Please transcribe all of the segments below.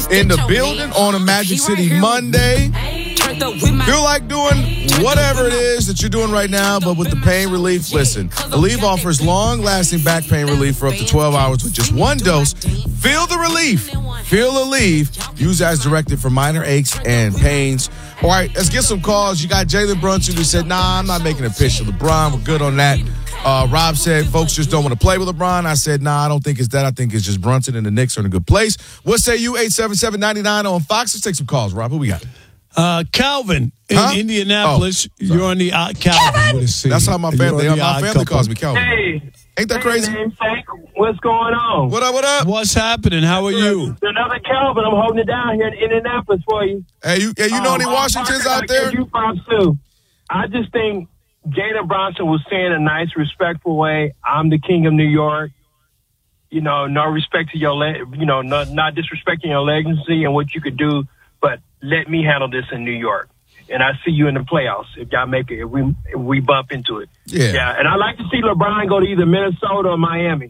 in the building on a Magic City Monday. Feel like doing whatever it is that you're doing right now, but with the pain relief, listen. Aleve offers long-lasting back pain relief for up to 12 hours with just one dose. Feel the relief. Feel Aleve. Use as directed for minor aches and pains. All right, let's get some calls. You got Jalen Brunson who said, nah, I'm not making a pitch to LeBron. We're good on that. Rob said, folks just don't want to play with LeBron. I said, nah, I don't think it's that. I think it's just Brunson and the Knicks are in a good place. What say you? 877-99 on Fox. Let's take some calls, Rob. Who we got? Calvin in Indianapolis. You're on the Calvin. That's how my family calls me Calvin. Hey. Ain't that crazy? What's going on? What up? What's happening? How are you? Another Calvin. I'm holding it down here in Indianapolis for you. Hey, you know any Washingtons out there? You too. I just think Jalen Brunson was saying in a nice, respectful way, I'm the king of New York. You know, no respect to your, not disrespecting your legacy and what you could do, but let me handle this in New York. And I see you in the playoffs if y'all make it, if we bump into it. Yeah. And I'd like to see LeBron go to either Minnesota or Miami.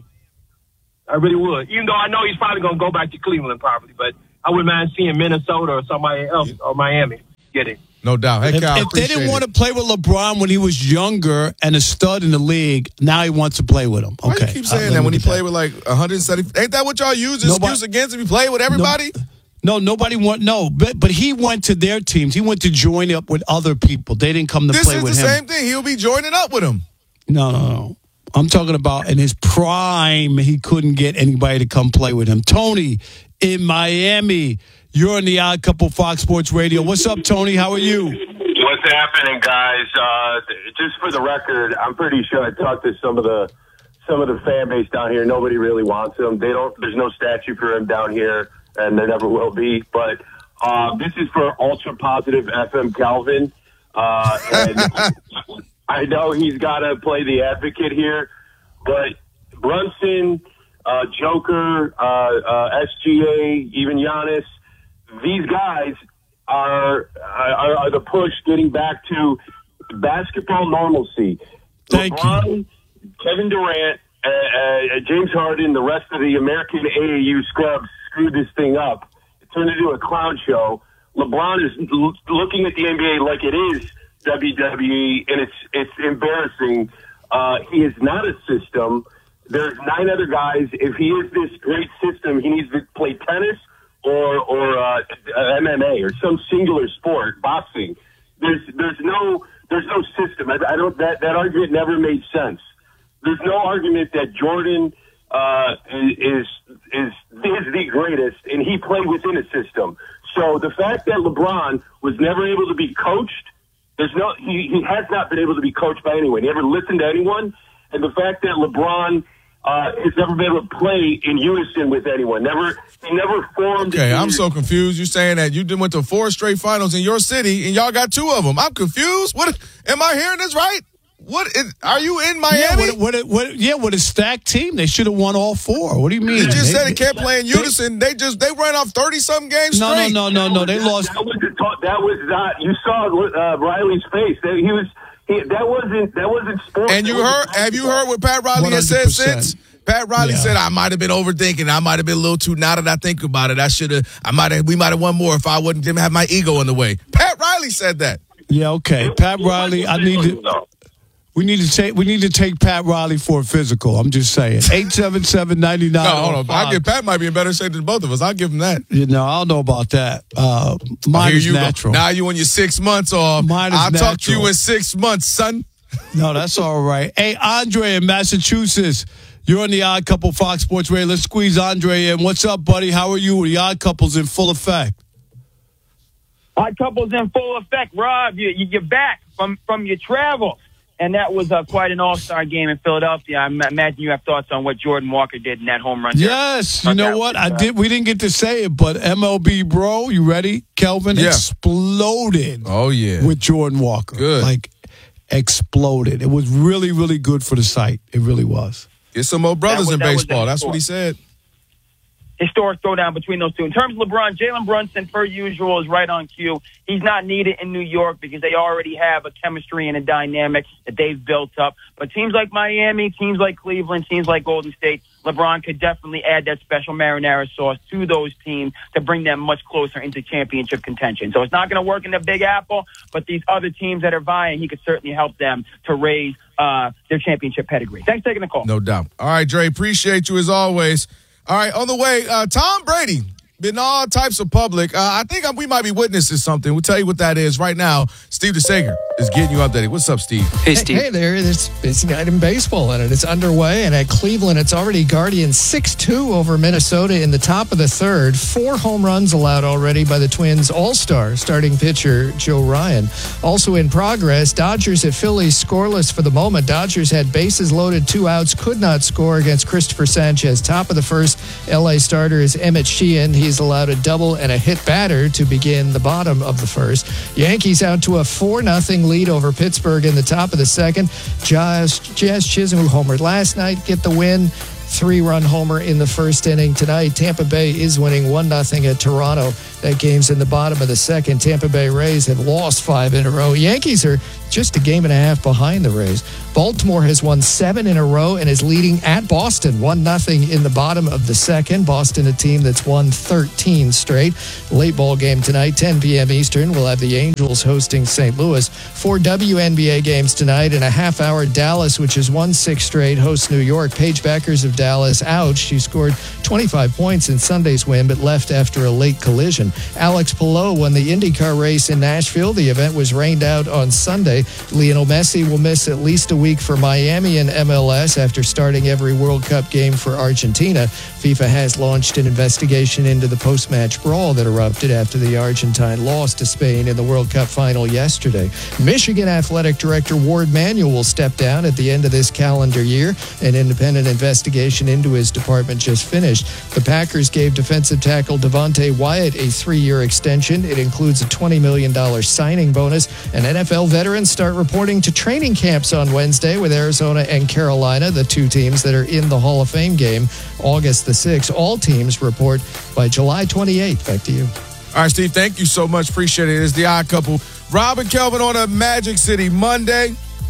I really would. Even though I know he's probably going to go back to Cleveland probably, but I wouldn't mind seeing Minnesota or somebody else or Miami get it. No doubt. Hey, Cal, if they didn't want to play with LeBron when he was younger and a stud in the league, now he wants to play with him. Okay. Why do you keep saying that when he played with like 170? Ain't that what y'all use excuse against him? He played with everybody? No, nobody but he went to their teams. He went to join up with other people. They didn't come to play with him. This is the same thing. He'll be joining up with him. No. I'm talking about in his prime, he couldn't get anybody to come play with him. Tony in Miami, you're on the Odd Couple Fox Sports Radio. What's up, Tony? How are you? What's happening, guys? Just for the record, I'm pretty sure I talked to some of the fan base down here. Nobody really wants him. There's no statue for him down here, and there never will be. But this is for ultra positive FM Calvin, and I know he's got to play the advocate here, but Brunson, Joker, SGA, even Giannis, these guys are the push getting back to basketball normalcy. LeBron, Kevin Durant, James Harden, the rest of the American AAU scrubs screwed this thing up. It turned into a clown show. LeBron is looking at the NBA like it is WWE, and it's embarrassing. He is not a system. There's 9 other guys. If he is this great system, he needs to play tennis or MMA or some singular sport, boxing. There's no system. That argument never made sense. There's no argument that Jordan is the greatest, and he played within a system. So the fact that LeBron was never able to be coached, he has not been able to be coached by anyone. He never listened to anyone, and the fact that LeBron has never been able to play in unison with anyone. He never formed. Okay, I'm so confused. You're saying that you went to 4 straight finals in your city, and y'all got 2 of them. I'm confused. What? Am I hearing this right? Are you in Miami? With a stacked team, they should have won all 4. What do you mean? You just said it can't play in unison. They ran off 30-something games straight. No. They lost. That was not. You saw Riley's face. That wasn't sports. And have you heard what Pat Riley has said since? Pat Riley said, I might have been overthinking. I might have been a little too, now that I think about it, we might have won more if I didn't have my ego in the way. Pat Riley said that. Yeah, okay. Pat Riley, we need to take Pat Riley for a physical. I'm just saying. 877-99. No, hold on. Pat might be in better shape than both of us. I'll give him that. I don't know about that. Mine is natural. Now you on your 6 months off. I'll talk to you in 6 months, son. No, that's all right. Hey, Andre in Massachusetts. You're on the Odd Couple Fox Sports Radio. Let's squeeze Andre in. What's up, buddy? How are you? The Odd Couple's in full effect. Odd Couple's in full effect, Rob. You're back from your travels. And that was quite an all-star game in Philadelphia. I imagine you have thoughts on what Jordan Walker did in that home run. Yes, you know what? We didn't get to say it, but MLB Bro, you ready? Kelvin exploded. Oh, yeah. With Jordan Walker. Good. Like, exploded. It was really, really good for the site. It really was. Get some more brothers in baseball. That's what he said. historic throwdown between those two. In terms of LeBron, Jalen Brunson, per usual, is right on cue. He's not needed in New York because they already have a chemistry and a dynamic that they've built up. But teams like Miami, teams like Cleveland, teams like Golden State, LeBron could definitely add that special marinara sauce to those teams to bring them much closer into championship contention. So it's not going to work in the Big Apple, but these other teams that are vying, he could certainly help them to raise their championship pedigree. Thanks for taking the call. No doubt. All right, Dre, appreciate you as always. All right, on the way, Tom Brady, been all types of public. I think we might be witnessing something. We'll tell you what that is right now. Steve DeSager is getting you updated. What's up, Steve? Hey, Steve. Hey there. It's a night in baseball, and it's underway. And at Cleveland, it's already Guardians 6-2 over Minnesota in the top of the third. 4 home runs allowed already by the Twins' all-star starting pitcher, Joe Ryan. Also in progress, Dodgers at Phillies scoreless for the moment. Dodgers had bases loaded, 2 outs, could not score against Christopher Sanchez. Top of the first, L.A. starter is Emmett Sheehan. He's allowed a double and a hit batter to begin the bottom of the first. Yankees out to a 4-0 lead over Pittsburgh in the top of the second. Jazz Chisholm, who homered last night, get the win. 3-run homer in the first inning tonight. Tampa Bay is winning 1-0 at Toronto. That game's in the bottom of the second. Tampa Bay Rays have lost 5 in a row. Yankees are just a game and a half behind the Rays. Baltimore has won 7 in a row and is leading at Boston 1-0 in the bottom of the second. Boston, a team that's won 13 straight. Late ball game tonight, 10 p.m. Eastern. We'll have the Angels hosting St. Louis. 4 WNBA games tonight in a half hour. Dallas, which has won 6 straight, hosts New York. Paige Beckers of Dallas out. She scored 25 points in Sunday's win, but left after a late collision. Alex Palou won the IndyCar race in Nashville. The event was rained out on Sunday. Lionel Messi will miss at least a week for Miami and MLS after starting every World Cup game for Argentina. FIFA has launched an investigation into the post-match brawl that erupted after the Argentine lost to Spain in the World Cup final yesterday. Michigan Athletic Director Ward Manuel will step down at the end of this calendar year. An independent investigation into his department just finished. The Packers gave defensive tackle Devontae Wyatt a 3-year extension. It includes a $20 million signing bonus. And NFL veterans start reporting to training camps on Wednesday with Arizona and Carolina, the 2 teams that are in the Hall of Fame game, August the 6th. All teams report by July 28th. Back to you. All right, Steve, thank you so much. Appreciate it. It's the Odd Couple. Rob and Kelvin on a Magic City Monday.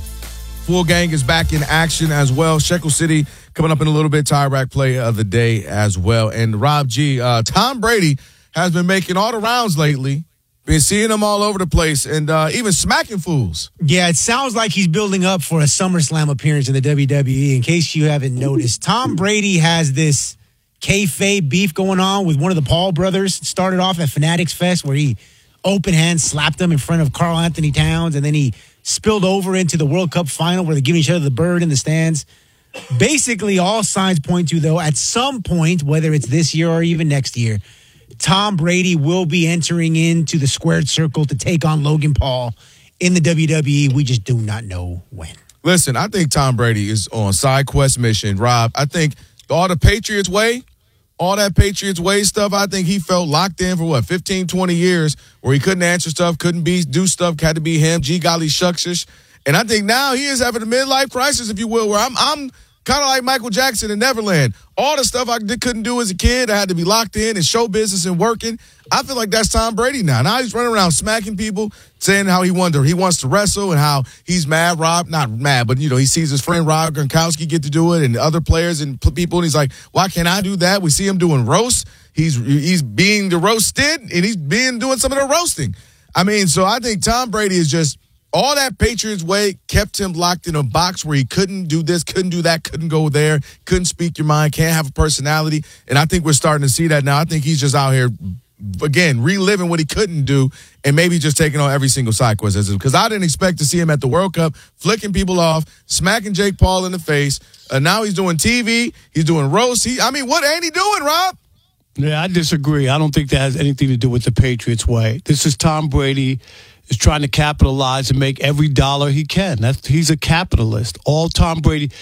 Full gang is back in action as well. Shekel City coming up in a little bit. Tie rack play of the day as well. And Rob G, Tom Brady has been making all the rounds lately. Been seeing him all over the place and even smacking fools. Yeah, it sounds like he's building up for a SummerSlam appearance in the WWE. In case you haven't noticed, Tom Brady has this kayfabe beef going on with one of the Paul brothers. It started off at Fanatics Fest where he open hand slapped him in front of Karl Anthony Towns, and then he spilled over into the World Cup final where they're giving each other the bird in the stands. Basically, all signs point to, though, at some point, whether it's this year or even next year, Tom Brady will be entering into the squared circle to take on Logan Paul in the WWE. We just do not know when. Listen, I think Tom Brady is on side quest mission, Rob. I think all the Patriots way, all that Patriots way stuff, I think he felt locked in for 15, 20 years where he couldn't answer stuff, couldn't do stuff, had to be him, gee golly shucksish. And I think now he is having a midlife crisis, if you will, where I'm kind of like Michael Jackson in Neverland. All the stuff I couldn't do as a kid, I had to be locked in show business and working. I feel like that's Tom Brady now. Now he's running around smacking people, saying how he wants to wrestle and how he's mad, not mad, but, he sees his friend Rob Gronkowski get to do it and other players and people, and he's like, why can't I do that? We see him doing roasts. He's being the roasted, and he's doing some of the roasting. I mean, so I think Tom Brady is just, all that Patriots way kept him locked in a box where he couldn't do this, couldn't do that, couldn't go there, couldn't speak your mind, can't have a personality. And I think we're starting to see that now. I think he's just out here, again, reliving what he couldn't do and maybe just taking on every single side quest. Because I didn't expect to see him at the World Cup, flicking people off, smacking Jake Paul in the face. Now he's doing TV. He's doing roast. What ain't he doing, Rob? Yeah, I disagree. I don't think that has anything to do with the Patriots way. This is Tom Brady is trying to capitalize and make every dollar he can. He's a capitalist. Tom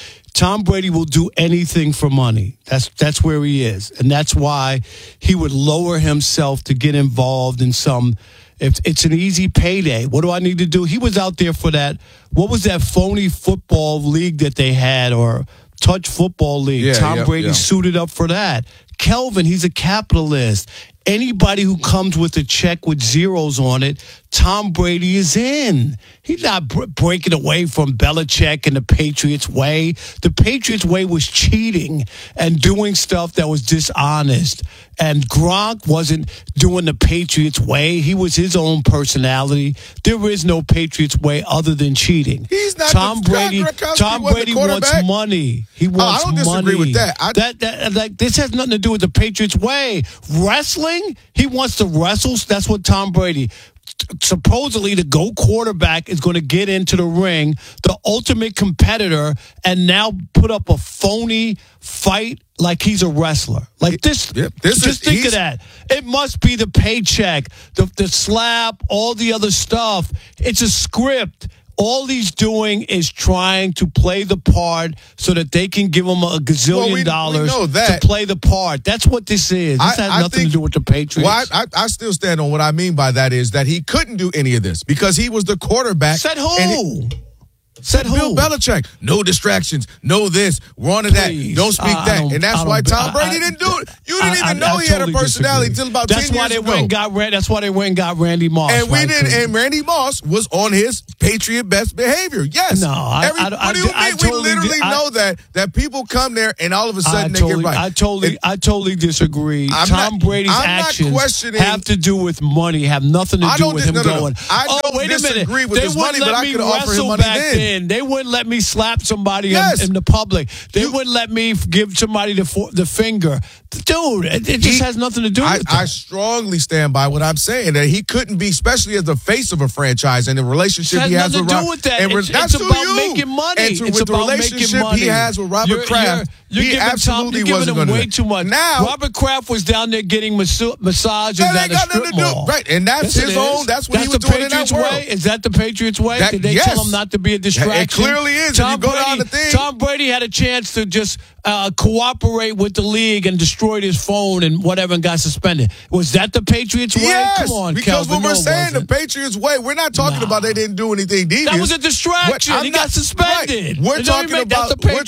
Brady will do anything for money. That's where he is. And that's why he would lower himself to get involved in some, if it's an easy payday. What do I need to do? He was out there for that. What was that phony football league that they had, or touch football league? Tom Brady suited up for that. Kelvin, he's a capitalist. Anybody who comes with a check with zeros on it, Tom Brady is in. He's not breaking away from Belichick and the Patriots way. The Patriots way was cheating and doing stuff that was dishonest. And Gronk wasn't doing the Patriots way. He was his own personality. There is no Patriots way other than cheating. He's not Tom Brady. Tom Brady wants money. He wants money. I don't disagree with that. This has nothing to do with the Patriots way. Wrestling, he wants to wrestle. That's what Tom Brady. Supposedly, the GOAT quarterback is going to get into the ring, the ultimate competitor, and now put up a phony fight like he's a wrestler. Like this. Just think of that. It must be the paycheck, the slap, all the other stuff. It's a script. All he's doing is trying to play the part so that they can give him a gazillion dollars to play the part. That's what this is. This has nothing to do with the Patriots. Well, I still stand on what I mean by that is that he couldn't do any of this because he was the quarterback. Said who? Said Bill Belichick. No distractions. No this. We're on to that. Don't speak that. And that's why Tom Brady didn't do it. You didn't even know he had a personality until about 10 years ago. That's why they went and got Randy Moss. And and Randy Moss was on his Patriot best behavior. Yes. No, what do you mean? We literally know that people come there and all of a sudden they get right. I totally disagree. Tom Brady's actions have to do with money, have nothing to do with him going, I don't disagree with his money, but I could offer him money then. They wouldn't let me slap somebody in the public. They wouldn't let me give somebody the finger. Dude, it just has nothing to do with that. I strongly stand by what I'm saying, that he couldn't be, especially as the face of a franchise and the relationship he has with Robert. It's about making money. It's about the relationship he has with Robert Kraft. He absolutely wasn't going to do way too much. Now, Robert Kraft was down there getting massages at the strip mall. Right, and that's his own. That's what he was doing in that world. Is that the Patriots way? Did they tell him not to be a distraction? It clearly is. Tom Brady had a chance to just cooperate with the league and destroyed his phone and whatever and got suspended. Was that the Patriots way? Yes, come on, because Kelvin, what we're saying, the Patriots way, we're not talking about they didn't do anything devious. That was a distraction. He got suspended. Right. We're talking about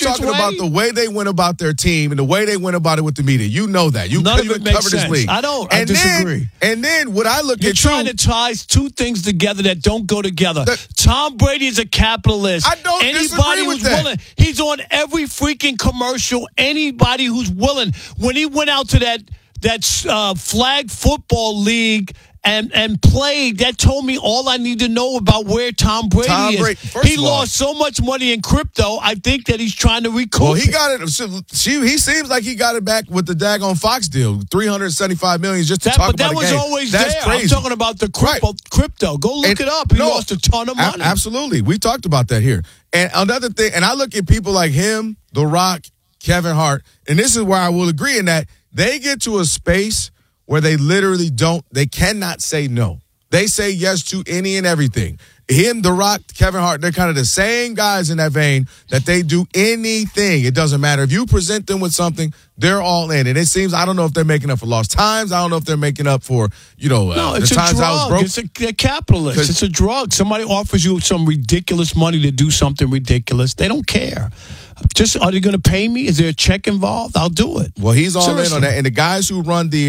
the way they went about their team and the way they went about it with the media. You know that. You couldn't even cover this league. I don't. I disagree. And then what I look at, you're trying to tie two things together that don't go together. Tom Brady is a capitalist. I don't disagree with that. Willing, he's on every freaking commercial. Anybody who's willing. When he went out to that flag football league and played, that told me all I need to know about where Tom Brady is. He lost so much money in crypto. I think that he's trying to recoup. Well, he got it. He seems like he got it back with the daggone Fox deal, $375 million just to talk about the game. But that was always there. Crazy. I'm talking about the crypto. Go look it up. He lost a ton of money. Absolutely, we talked about that here. And another thing, and I look at people like him, The Rock, Kevin Hart, and this is where I will agree in that they get to a space where they literally they cannot say no. They say yes to any and everything. Him, The Rock, Kevin Hart, they're kind of the same guys in that vein that they do anything. It doesn't matter. If you present them with something, they're all in. And it seems, I don't know if they're making up for lost times. I don't know if they're making up for, it's the times I was broke. It's a capitalist. It's a drug. Somebody offers you some ridiculous money to do something ridiculous. They don't care. Just, are they going to pay me? Is there a check involved? I'll do it. Well, he's all in on that. And the guys who run the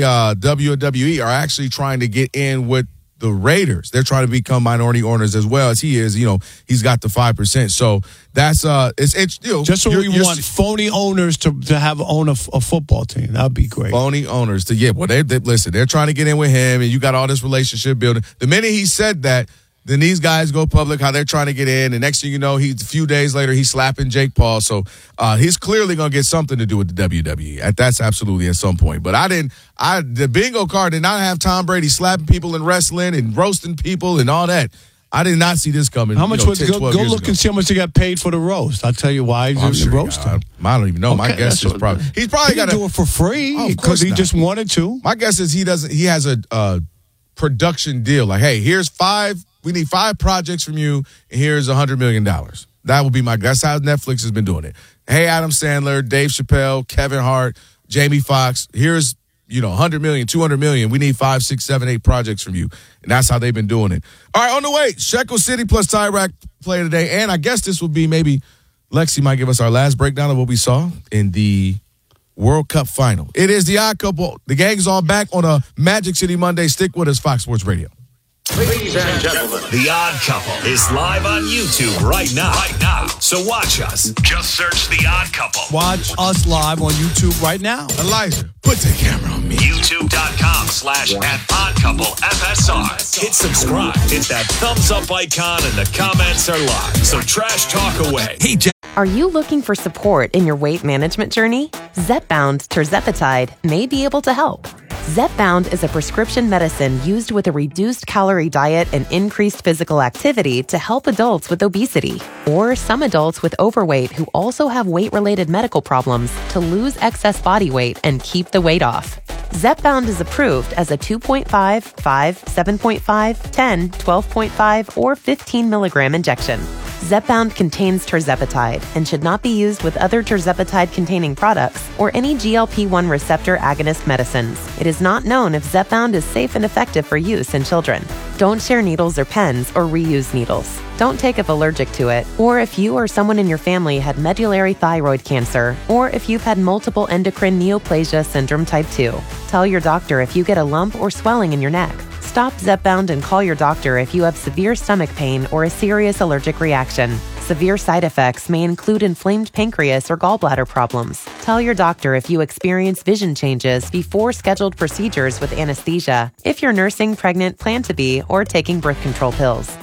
WWE are actually trying to get in with the Raiders. They're trying to become minority owners as well as he is. He's got the 5%. So that's it's just so we want phony owners to own a football team. That'd be great. Phony owners to listen. They're trying to get in with him, and you got all this relationship building. The minute he said that, then these guys go public how they're trying to get in, and next thing you know, a few days later he's slapping Jake Paul. So he's clearly going to get something to do with the WWE. That's absolutely at some point. But the bingo card did not have Tom Brady slapping people in wrestling and roasting people and all that. I did not see this coming. How much was go look and see how much he got paid for the roast? I'll tell you why he's roasting. I don't even know. My guess is probably he's probably got to do it for free because he just wanted to. My guess is he has a production deal. Like, hey, here's 5. We need 5 projects from you, and here's $100 million. That would be that's how Netflix has been doing it. Hey, Adam Sandler, Dave Chappelle, Kevin Hart, Jamie Foxx, here's, $100 million, $200 million. We need 5, 6, 7, 8 projects from you. And that's how they've been doing it. All right, on the way, Shekel City plus Tyrack play today. And I guess this will be maybe Lexi might give us our last breakdown of what we saw in the World Cup final. It is the Odd Couple. The gang's all back on a Magic City Monday. Stick with us, Fox Sports Radio. Ladies and gentlemen, The Odd Couple is live on YouTube right now. So watch us. Just search The Odd Couple. Watch us live on YouTube right now. Elijah, put the camera on me. YouTube.com/@oddcouplefsr. Hit subscribe. Hit that thumbs up icon and the comments are live. So trash talk away. Hey, Jack. Are you looking for support in your weight management journey? Zepbound Tirzepatide may be able to help. Zepbound is a prescription medicine used with a reduced calorie diet and increased physical activity to help adults with obesity or some adults with overweight who also have weight-related medical problems to lose excess body weight and keep the weight off. Zepbound is approved as a 2.5, 5, 7.5, 10, 12.5, or 15 milligram injection. Zepbound contains tirzepatide and should not be used with other tirzepatide-containing products or any GLP-1 receptor agonist medicines. It is not known if Zepbound is safe and effective for use in children. Don't share needles or pens or reuse needles. Don't take if allergic to it, or if you or someone in your family had medullary thyroid cancer, or if you've had multiple endocrine neoplasia syndrome type 2. Tell your doctor if you get a lump or swelling in your neck. Stop Zepbound and call your doctor if you have severe stomach pain or a serious allergic reaction. Severe side effects may include inflamed pancreas or gallbladder problems. Tell your doctor if you experience vision changes before scheduled procedures with anesthesia, if you're nursing, pregnant, plan to be, or taking birth control pills.